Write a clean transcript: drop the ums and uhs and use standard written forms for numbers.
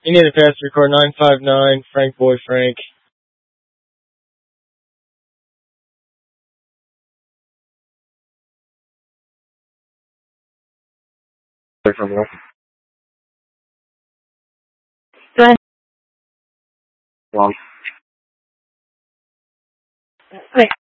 You need a fast record 959, Frank Boy Frank. Go Go ahead. ahead.